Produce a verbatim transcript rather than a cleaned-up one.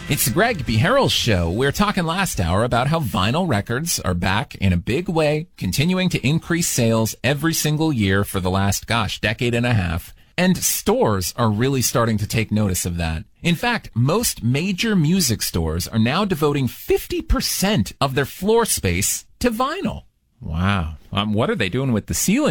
It's the Greg B. Harrell Show. We were talking last hour about how vinyl records are back in a big way, continuing to increase sales every single year for the last, gosh, decade and a half. And stores are really starting to take notice of that. In fact, most major music stores are now devoting fifty percent of their floor space to vinyl. Wow. Um, what are they doing with the ceiling?